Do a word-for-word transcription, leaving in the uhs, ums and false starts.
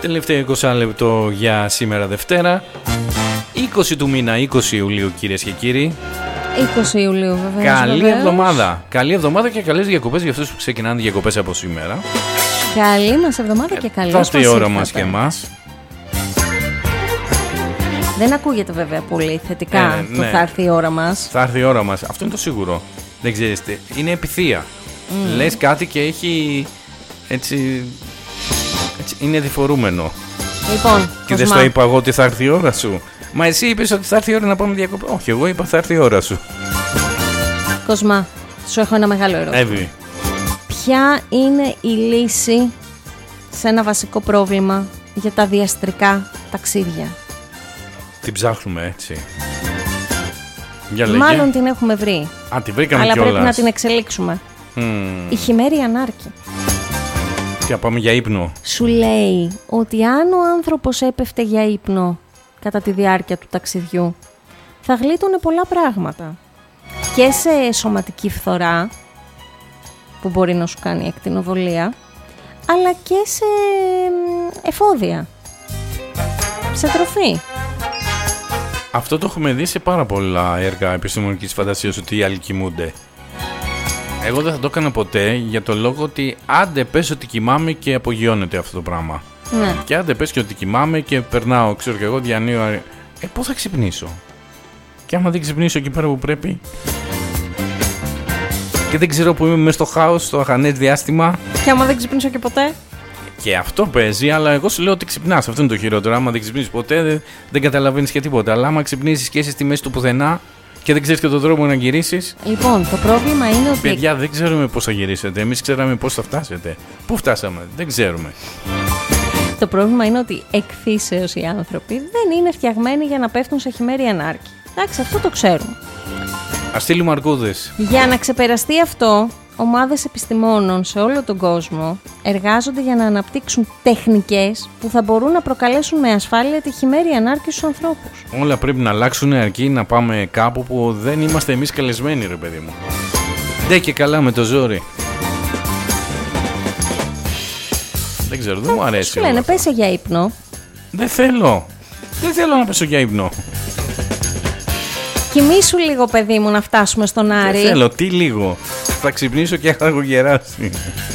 Τελευταίο είκοσι λεπτό για σήμερα Δευτέρα, είκοσι του μήνα, είκοσι Ιουλίου, κυρίες και κύριοι. είκοσι Ιουλίου βέβαια. Καλή βεβαίως. εβδομάδα. Καλή εβδομάδα και καλές διακοπές για αυτούς που ξεκινάνε διακοπές από σήμερα. Καλή μας εβδομάδα και καλή Θα μας έρθει η ώρα μας ήρθατε. και εμάς. Δεν ακούγεται βέβαια πολύ θετικά Ε, το ναι. θα έρθει η ώρα μας. Θα έρθει η ώρα μας. Αυτό είναι το σίγουρο. Δεν ξέρεις τι. Είναι επιθεία. Mm. Λες κάτι και έχει έτσι, έτσι είναι διφορούμενο. Λοιπόν, Και δεν Κοσμά, στο είπα εγώ ότι θα έρθει η ώρα σου. Μα εσύ είπες ότι θα έρθει η ώρα να πάμε διακοπές. Όχι, εγώ είπα θα έρθει η ώρα σου. Κοσμά, σου έχω ένα μεγάλο ερώτημα. Εύη. Ποια είναι η λύση σε ένα βασικό πρόβλημα για τα διαστρικά ταξίδια? Την ψάχνουμε έτσι. Για λέγε. Μάλλον την έχουμε βρει, Α, την βρήκαμε αλλά κιόλας. πρέπει να την εξελίξουμε. Mm. Η χειμέρη ανάρκη Και να πάμε για ύπνο. σου λέει ότι αν ο άνθρωπος έπεφτε για ύπνο κατά τη διάρκεια του ταξιδιού, θα γλίτωνε πολλά πράγματα. Και σε σωματική φθορά, που μπορεί να σου κάνει ακτινοβολία, αλλά και σε μ, εφόδια, σε τροφή. Αυτό το έχουμε δει σε πάρα πολλά έργα επιστημονικής φαντασίας, ότι οι άλλοι κοιμούνται. Εγώ δεν θα το έκανα ποτέ για το λόγο ότι άντε πες ότι κοιμάμαι και απογειώνεται αυτό το πράγμα. Ναι. Και άντε πες και ότι κοιμάμαι και περνάω, ξέρω και εγώ, διανύω. Ε, πώς θα ξυπνήσω? Και άμα δεν ξυπνήσω εκεί πέρα που πρέπει. Και δεν ξέρω που είμαι μέσα στο χάος, στο αχανές διάστημα. Και άμα δεν ξυπνήσω και ποτέ. Και αυτό παίζει, αλλά εγώ σου λέω ότι ξυπνάς. Αυτό είναι το χειρότερο. Άμα δεν ξυπνήσεις ποτέ, δεν, δεν καταλαβαίνεις και τίποτα. Αλλά άμα ξυπνήσεις και είσαι στη μέση του πουθενά και δεν ξέρεις και τον τρόπο να γυρίσεις. Λοιπόν, το πρόβλημα είναι ότι... Παιδιά, δεν ξέρουμε πώς θα γυρίσετε. Εμείς ξέραμε πώς θα φτάσετε. Πού φτάσαμε, δεν ξέρουμε. Το πρόβλημα είναι ότι εκφύσεως οι άνθρωποι δεν είναι φτιαγμένοι για να πέφτουν σε χειμέρη ανάρκη. Εντάξει, αυτό το ξέρουμε. Ας στείλουμε αρκούδες. Για να ξεπεραστεί αυτό, ομάδες επιστημόνων σε όλο τον κόσμο εργάζονται για να αναπτύξουν τεχνικές που θα μπορούν να προκαλέσουν με ασφάλεια τη χειμέρη ανάρκη στους ανθρώπους. Όλα πρέπει να αλλάξουν αρκεί να πάμε κάπου που δεν είμαστε εμείς καλεσμένοι, ρε παιδί μου. Ντε και καλά με το ζόρι. Δεν ξέρω, δεν μου αρέσει. Σου λένε, όλα. πέσε για ύπνο. Δεν θέλω. Δεν θέλω να πέσω για ύπνο. Κοιμήσου λίγο, παιδί μου, να φτάσουμε στον Άρη. Δεν θέλω, τι λίγο. Θα ξυπνήσω και θα έχω γεράσει.